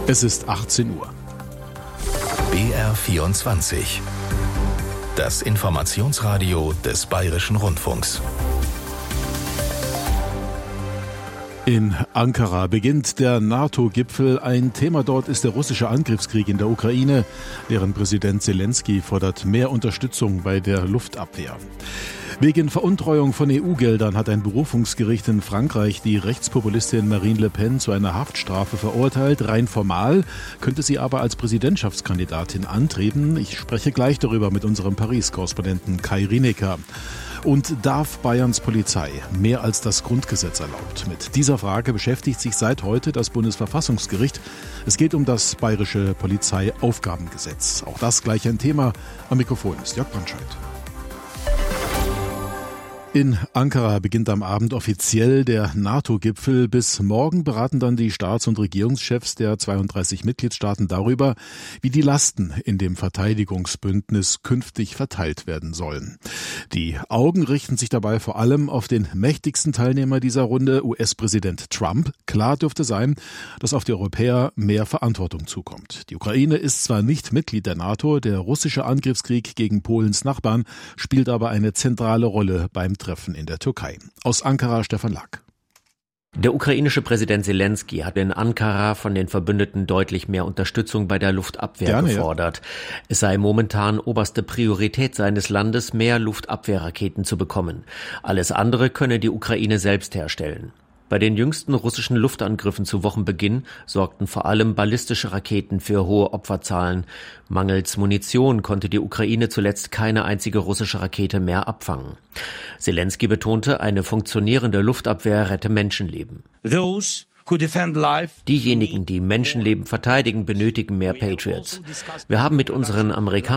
Es ist 18 Uhr. BR24. Das Informationsradio des Bayerischen Rundfunks. In Ankara beginnt der NATO-Gipfel. Ein Thema dort ist der russische Angriffskrieg in der Ukraine. Deren Präsident Zelensky fordert mehr Unterstützung bei der Luftabwehr. Wegen Veruntreuung von EU-Geldern hat ein Berufungsgericht in Frankreich die Rechtspopulistin Marine Le Pen zu einer Haftstrafe verurteilt. Rein formal könnte sie aber als Präsidentschaftskandidatin antreten. Ich spreche gleich darüber mit unserem Paris-Korrespondenten Kai Rineker. Und darf Bayerns Polizei mehr als das Grundgesetz erlaubt? Mit dieser Frage beschäftigt sich seit heute das Bundesverfassungsgericht. Es geht um das Bayerische Polizeiaufgabengesetz. Auch das gleich ein Thema. Am Mikrofon ist Jörg Brandscheid. In Ankara beginnt am Abend offiziell der NATO-Gipfel. Bis morgen beraten dann die Staats- und Regierungschefs der 32 Mitgliedstaaten darüber, wie die Lasten in dem Verteidigungsbündnis künftig verteilt werden sollen. Die Augen richten sich dabei vor allem auf den mächtigsten Teilnehmer dieser Runde, US-Präsident Trump. Klar dürfte sein, dass auf die Europäer mehr Verantwortung zukommt. Die Ukraine ist zwar nicht Mitglied der NATO, der russische Angriffskrieg gegen Polens Nachbarn spielt aber eine zentrale Rolle beim Treffen in der Türkei. Aus Ankara Stefan Lack. Der ukrainische Präsident Zelensky hat in Ankara von den Verbündeten deutlich mehr Unterstützung bei der Luftabwehr gefordert. Ja. Es sei momentan oberste Priorität seines Landes, mehr Luftabwehrraketen zu bekommen. Alles andere könne die Ukraine selbst herstellen. Bei den jüngsten russischen Luftangriffen zu Wochenbeginn sorgten vor allem ballistische Raketen für hohe Opferzahlen. Mangels Munition konnte die Ukraine zuletzt keine einzige russische Rakete mehr abfangen. Zelensky betonte, eine funktionierende Luftabwehr rette Menschenleben. Diejenigen, die Menschenleben verteidigen, benötigen mehr Patriots. Wir haben mit unseren amerikanischen